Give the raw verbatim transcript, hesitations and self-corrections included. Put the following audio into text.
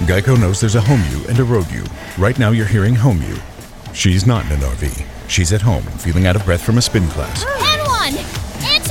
Geico knows there's a home you and a road you. Right now you're hearing home you. She's not in an R V. She's at home, feeling out of breath from a spin class.